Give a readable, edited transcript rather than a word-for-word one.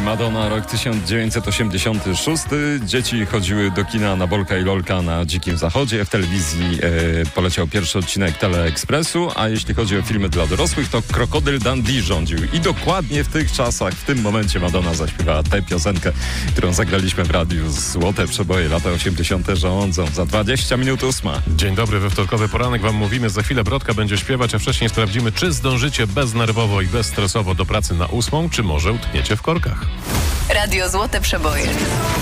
Madonna, rok 1986. Dzieci chodziły do kina na Bolka i Lolka na Dzikim Zachodzie. W telewizji poleciał pierwszy odcinek Teleekspresu, a jeśli chodzi o filmy dla dorosłych, to Krokodyl Dundee rządził. I dokładnie w tych czasach, w tym momencie Madonna zaśpiewała tę piosenkę, którą zagraliśmy w radiu. Złote przeboje, lata 80. rządzą. Za 20 minut 8. Dzień dobry, we wtorkowy poranek wam mówimy. Za chwilę Brodka będzie śpiewać, a wcześniej sprawdzimy, czy zdążycie beznerwowo i bezstresowo do pracy na 8, czy może utkniecie w korkach. Radio Złote Przeboje.